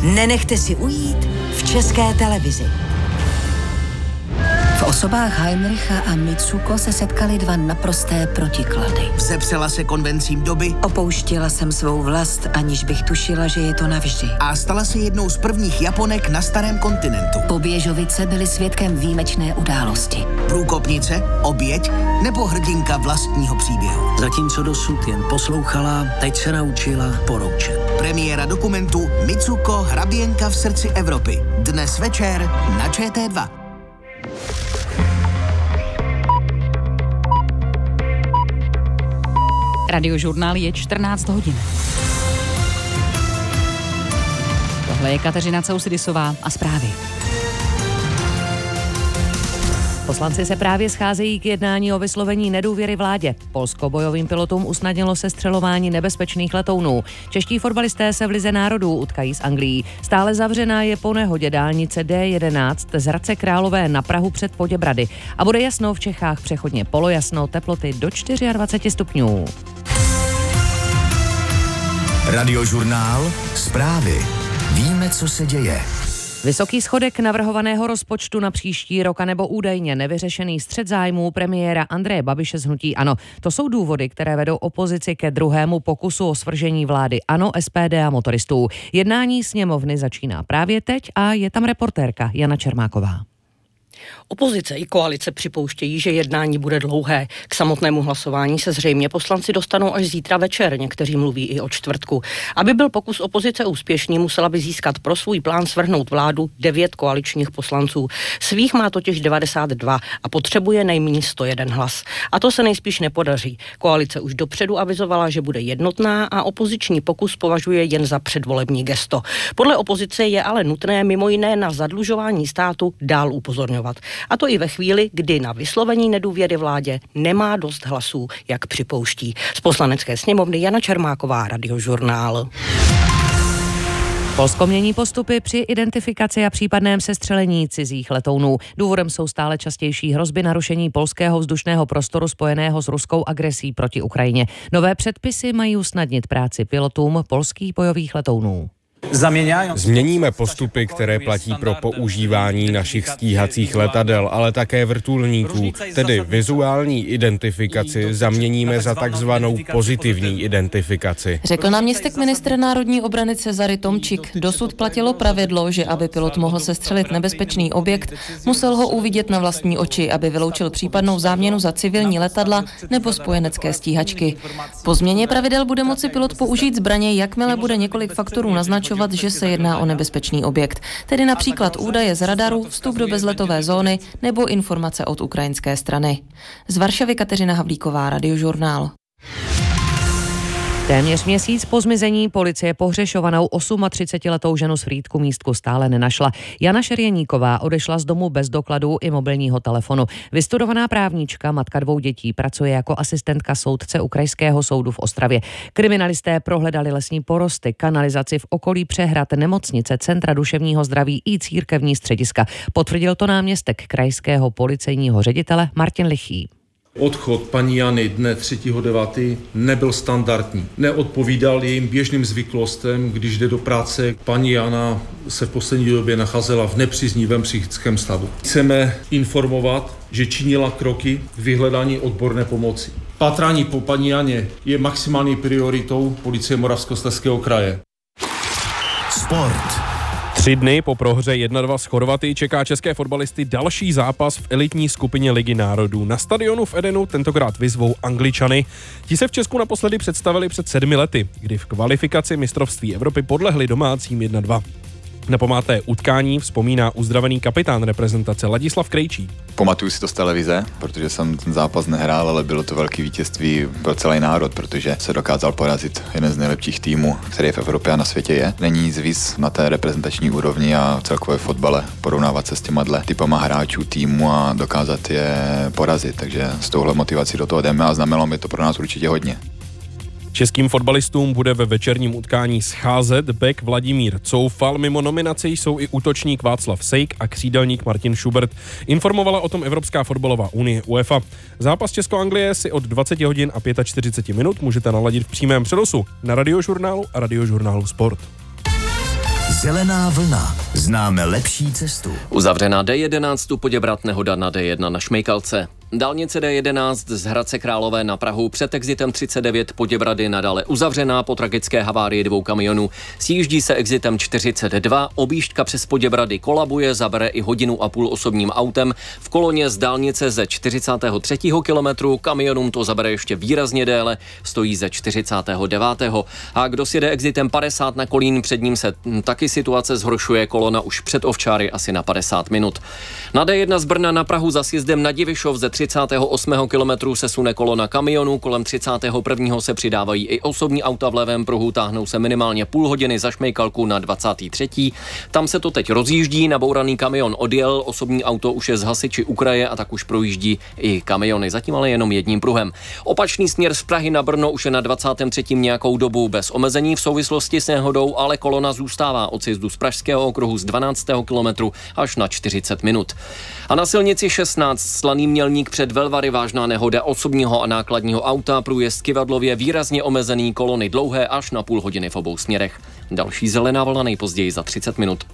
Nenechte si ujít v České televizi. V osobách Heinricha a Mitsuko se setkaly dva naprosté protiklady. Vzepřela se konvencím doby. Opouštěla jsem svou vlast, aniž bych tušila, že je to navždy. A stala se jednou z prvních Japonek na starém kontinentu. Poběžovice byly svědkem výjimečné události. Průkopnice, oběť nebo hrdinka vlastního příběhu. Zatímco dosud jen poslouchala, teď se naučila poroučet. Premiéra dokumentu Mitsuko, hraběnka v srdci Evropy. Dnes večer na ČT2. Radiožurnál je 14 hodin. Tohle je Kateřina Causidisová a zprávy. Poslanci se právě scházejí k jednání o vyslovení nedůvěry vládě. Polsko bojovým pilotům usnadnilo sestřelování nebezpečných letounů. Čeští fotbalisté se v Lize národů utkají s Anglií. Stále zavřená je po nehodě dálnice D11 z Hradce Králové na Prahu před Poděbrady. A bude jasno v Čechách přechodně polojasno, teploty do 24 stupňů. Radiožurnál, zprávy. Víme, co se děje. Vysoký schodek navrhovaného rozpočtu na příští rok nebo údajně nevyřešený střet zájmů premiéra Andreje Babiše z hnutí ANO. To jsou důvody, které vedou opozici ke druhému pokusu o svržení vlády ANO, SPD a motoristů. Jednání sněmovny začíná právě teď a je tam reportérka Jana Čermáková. Opozice i koalice připouštějí, že jednání bude dlouhé. K samotnému hlasování se zřejmě poslanci dostanou až zítra večer, někteří mluví i o čtvrtku. Aby byl pokus opozice úspěšný, musela by získat pro svůj plán svrhnout vládu 9 koaličních poslanců. Svých má totiž 92 a potřebuje nejméně 101 hlas. A to se nejspíš nepodaří. Koalice už dopředu avizovala, že bude jednotná a opoziční pokus považuje jen za předvolební gesto. Podle opozice je ale nutné mimo jiné na zadlužování státu dál upozorňovat. A to i ve chvíli, kdy na vyslovení nedůvěry vládě nemá dost hlasů, jak připouští. Z Poslanecké sněmovny Jana Čermáková, Radiožurnál. Polsko mění postupy při identifikaci a případném sestřelení cizích letounů. Důvodem jsou stále častější hrozby narušení polského vzdušného prostoru spojeného s ruskou agresí proti Ukrajině. Nové předpisy mají usnadnit práci pilotům polských bojových letounů. Změníme postupy, které platí pro používání našich stíhacích letadel, ale také vrtulníků, tedy vizuální identifikaci zaměníme za takzvanou pozitivní identifikaci. Řekl náměstek ministra národní obrany Cezary Tomčik. Dosud platilo pravidlo, že aby pilot mohl sestřelit nebezpečný objekt, musel ho uvidět na vlastní oči, aby vyloučil případnou záměnu za civilní letadla nebo spojenecké stíhačky. Po změně pravidel bude moci pilot použít zbraně, jakmile bude několik faktorů naznačovat, že se jedná o nebezpečný objekt, tedy například údaje z radaru, vstup do bezletové zóny nebo informace od ukrajinské strany. Z Varšavy Kateřina Havlíková, Radiožurnál. Téměř měsíc po zmizení policie pohřešovanou 38letou ženu z Frýdku místku stále nenašla. Jana Šerjeníková odešla z domu bez dokladů i mobilního telefonu. Vystudovaná právnička, matka 2 dětí, pracuje jako asistentka soudce u Krajského soudu v Ostravě. Kriminalisté prohledali lesní porosty, kanalizaci v okolí přehrad, nemocnice, centra duševního zdraví i církevní střediska. Potvrdil to náměstek krajského policejního ředitele Martin Lichý. Odchod paní Jany dne 3.9. nebyl standardní. Neodpovídal jejím běžným zvyklostem, když jde do práce. Paní Jana se v poslední době nacházela v nepříznivém psychickém stavu. Chceme informovat, že činila kroky k vyhledání odborné pomoci. Pátrání po paní Janě je maximální prioritou policie Moravskoslezského kraje. Sport. 3 dny po prohře 1-2 s Chorvaty čeká české fotbalisty další zápas v elitní skupině Ligy národů. Na stadionu v Edenu tentokrát vyzvou Angličany. Ti se v Česku naposledy představili před 7 lety, kdy v kvalifikaci mistrovství Evropy podlehli domácím 1-2. Na památné utkání vzpomíná uzdravený kapitán reprezentace Ladislav Krejčí. Pamatuju si to z televize, protože jsem ten zápas nehrál, ale bylo to velké vítězství pro celý národ, protože se dokázal porazit jeden z nejlepších týmů, který v Evropě a na světě je. Není nic víc na té reprezentační úrovni a celkové fotbale porovnávat se s těma typama hráčů týmu a dokázat je porazit. Takže s touhle motivací do toho jdeme a znamenalo mi to pro nás určitě hodně. Českým fotbalistům bude ve večerním utkání scházet bek Vladimír Coufal. Mimo nominaci jsou i útočník Václav Sejk a křídelník Martin Schubert. Informovala o tom Evropská fotbalová unie UEFA. Zápas Česko-Anglie si od 20 hodin a 45 minut můžete naladit v přímém přenosu na Radiožurnálu a Radiožurnálu Sport. Zelená vlna. Známe lepší cestu. Uzavřená D11 Poděbrad, nehoda na D1 na Šmejkalce. Dálnice D11 z Hradce Králové na Prahu před exitem 39 Poděbrady nadále uzavřená po tragické havárii 2 kamionů. Sjíždí se exitem 42, objížďka přes Poděbrady kolabuje, zabere i 1,5 hodiny osobním autem. V koloně z dálnice ze 43. kilometru kamionům to zabere ještě výrazně déle, stojí ze 49. A kdo sjede exitem 50 na Kolín, před ním se taky situace zhoršuje, kolona už před Ovčáry asi na 50 minut. Na D1 z Brna na Prahu za sjezdem na Divišov ze 38. kilometru se sune kolona kamionů, kolem 31. se přidávají i osobní auta v levém pruhu, táhnou se minimálně půl hodiny za Šmejkalku na 23. Tam se to teď rozjíždí, nabouraný kamion odjel, osobní auto už je z hasiči u kraje a tak už projíždí i kamiony, zatím ale jenom jedním pruhem. Opačný směr z Prahy na Brno už je na 23. nějakou dobu bez omezení v souvislosti s nehodou, ale kolona zůstává od sjezdu z Pražského okruhu z 12. kilometru až na 40 minut. A na silnici 16 Slaný Mělník před Velvary vážná nehoda osobního a nákladního auta, průjezd Kyvadlově výrazně omezený, kolony dlouhé až na půl hodiny v obou směrech. Další zelená vlna nejpozději za 30 minut.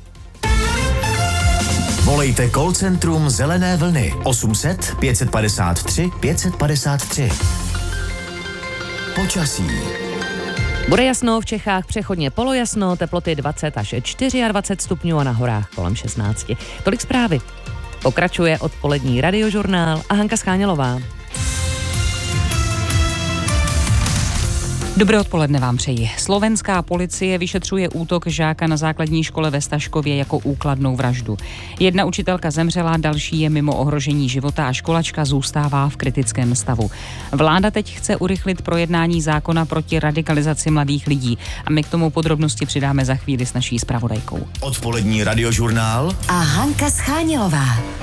Volejte call centrum Zelené vlny 800 553 553. Počasí. Bude jasno, v Čechách přechodně polojasno, teploty 20 až 24 stupňů a na horách kolem 16. Tolik zprávy. Pokračuje odpolední radiožurnál a Hanka Schánělová. Dobré odpoledne vám přeji. Slovenská policie vyšetřuje útok žáka na základní škole ve Staškově jako úkladnou vraždu. Jedna učitelka zemřela, další je mimo ohrožení života a školačka zůstává v kritickém stavu. Vláda teď chce urychlit projednání zákona proti radikalizaci mladých lidí a my k tomu podrobnosti přidáme za chvíli s naší zpravodajkou. Odpolední radiožurnál a Hanka Schánělová.